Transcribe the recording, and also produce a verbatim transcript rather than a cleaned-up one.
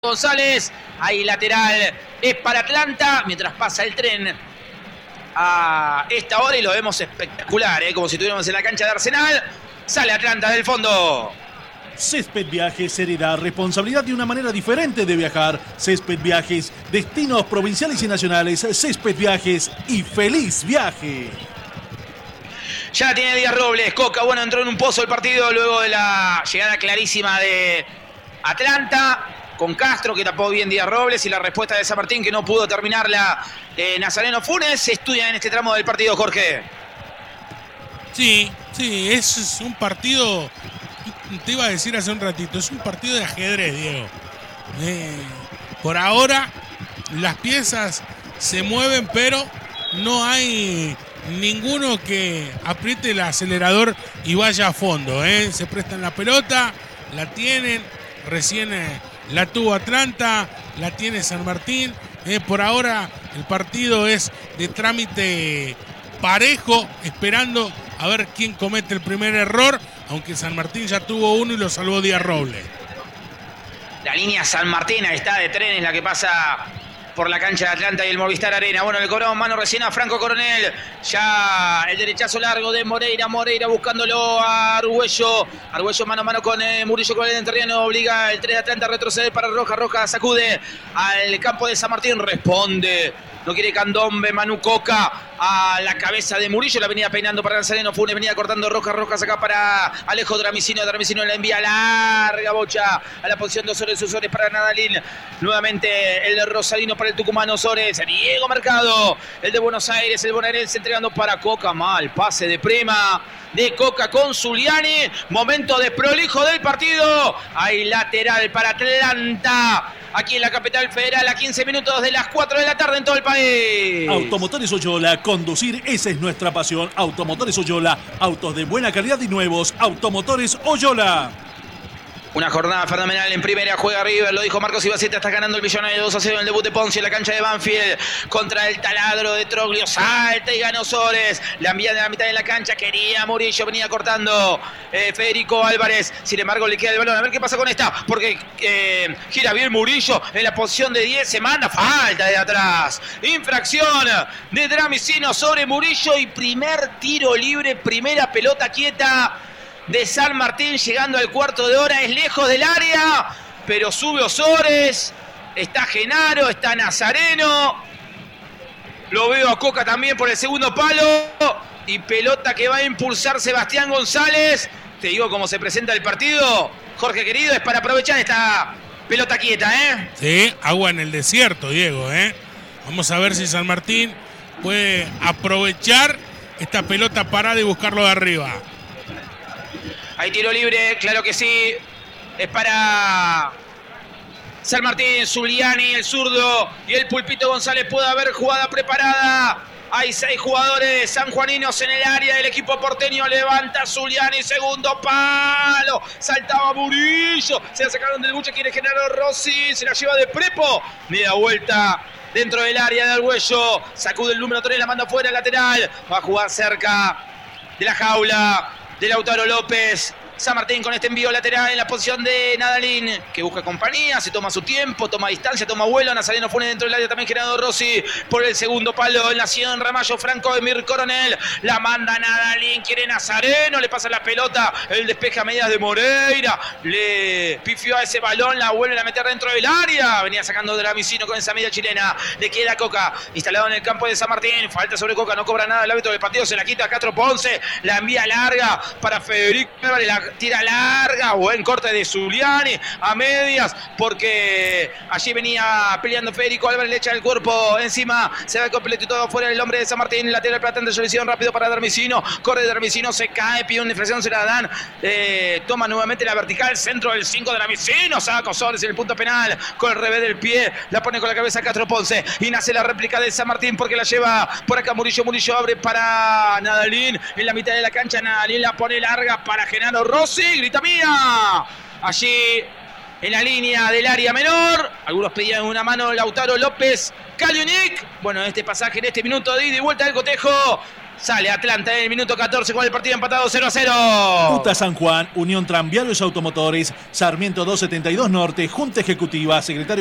González, ahí lateral es para Atlanta, mientras pasa el tren a esta hora y lo vemos espectacular, ¿eh? Como si estuviéramos en la cancha de Arsenal. Sale Atlanta del fondo. Césped Viajes hereda responsabilidad de una manera diferente de viajar. Césped Viajes, destinos provinciales y nacionales. Césped Viajes y feliz viaje. Ya tiene Díaz Robles. Coca, bueno, entró en un pozo el partido luego de la llegada clarísima de Atlanta con Castro, que tapó bien Díaz Robles, y la respuesta de San Martín, que no pudo terminarla eh, Nazareno Funes. Se estudia en este tramo del partido, Jorge. Sí, sí, es un partido, te iba a decir hace un ratito, es un partido de ajedrez, Diego. Eh, por ahora las piezas se mueven, pero no hay ninguno que apriete el acelerador y vaya a fondo, ¿eh? Se prestan la pelota, la tienen, recién eh, la tuvo Atlanta, la tiene San Martín. Eh, por ahora el partido es de trámite parejo, esperando a ver quién comete el primer error, aunque San Martín ya tuvo uno y lo salvó Díaz Robles. La línea San Martín, ahí está, de trenes, la que pasa por la cancha de Atlanta y el Movistar Arena. Bueno, le cobró mano recién a Franco Coronel. Ya el derechazo largo de Moreira. Moreira buscándolo a Argüello. Argüello mano a mano con eh, Murillo, con el entrerriano. Obliga el tres de Atlanta a retroceder para Roja. Roja sacude al campo de San Martín. Responde. No quiere Candombe, Manu Coca a la cabeza de Murillo, la venía peinando para Nazareno Funes, venía cortando Rojas, Rojas acá para Alejo Dramicino, Dramicino la envía larga, Bocha a la posición de Osores, Osores para Nadalín, nuevamente el de Rosalino para el tucumano Osores, Diego Mercado, el de Buenos Aires, el bonaerense entregando para Coca, mal pase de Prema, de Coca con Zuliani, momento de prolijo del partido, hay lateral para Atlanta, aquí en la capital federal, a quince minutos de las cuatro de la tarde en todo el país. Automotores Oyola, conducir, esa es nuestra pasión. Automotores Oyola, autos de buena calidad y nuevos. Automotores Oyola. Una jornada fenomenal en primera, juega River, lo dijo Marcos Ibaceta, está ganando el Millonario dos a cero en el debut de Ponce en la cancha de Banfield contra el taladro de Troglio, salta y gana Osores, la envía de la mitad de la cancha, quería Murillo, venía cortando eh, Federico Álvarez, sin embargo le queda el balón, a ver qué pasa con esta, porque eh, gira bien Murillo en la posición de diez, se manda, falta de atrás, infracción de Dramicino sobre Murillo y primer tiro libre, primera pelota quieta de San Martín, llegando al cuarto de hora, es lejos del área, pero sube Osores, está Genaro, está Nazareno, lo veo a Coca también por el segundo palo, y pelota que va a impulsar Sebastián González. Te digo cómo se presenta el partido, Jorge querido, es para aprovechar esta pelota quieta, ¿eh? Sí, agua en el desierto, Diego, ¿eh? Vamos a ver si San Martín puede aprovechar esta pelota parada y buscarlo de arriba. Hay tiro libre, claro que sí. Es para San Martín, Zuliani, el zurdo y el Pulpito González. Puede haber jugada preparada. Hay seis jugadores sanjuaninos en el área del equipo porteño. Levanta Zuliani, segundo palo. Saltaba Murillo. Se la sacaron del buche, quiere Genaro Rossi. Se la lleva de Prepo. Media vuelta dentro del área de Argüello. Sacude el número tres, la manda fuera, lateral. Va a jugar cerca de la jaula de Lautaro López. San Martín con este envío lateral en la posición de Nadalín, que busca compañía, se toma su tiempo, toma distancia, toma vuelo. Nazareno Funes dentro del área, también Gerardo Rossi por el segundo palo en la Nación Ramallo. Franco Emir Coronel, la manda Nadalín, quiere Nazareno, le pasa la pelota, el despeje a medias de Moreira, le pifió a ese balón, la vuelve a meter dentro del área, venía sacando de la Dramicino con esa media chilena, le queda Coca, instalado en el campo de San Martín, falta sobre Coca, no cobra nada el árbitro del partido, se la quita a Castro Ponce, la envía larga para Federico, la tira larga, buen corte de Zuliani a medias, porque allí venía peleando Federico Álvarez, le echa el cuerpo encima, se va completo y todo fuera el hombre de San Martín, lateral platante, solución rápido para Dramicino, corre Dramicino, se cae, pide una infracción, se la dan, eh, toma nuevamente la vertical, centro del cinco de Dramicino, saca Osores en el punto penal, con el revés del pie, la pone con la cabeza Castro Ponce, y nace la réplica de San Martín, porque la lleva por acá Murillo, Murillo abre para Nadalín, en la mitad de la cancha, Nadalín la pone larga para Genaro Rossi, grita mía, allí en la línea del área menor, algunos pedían una mano Lautaro López, Kalinic, bueno, en este pasaje, en este minuto de ida y vuelta del cotejo, Sale Atlanta en el minuto catorce con el partido empatado cero a cero. UTA San Juan, Unión Tranviarios Automotores, Sarmiento doscientos setenta y dos Norte, Junta Ejecutiva, Secretario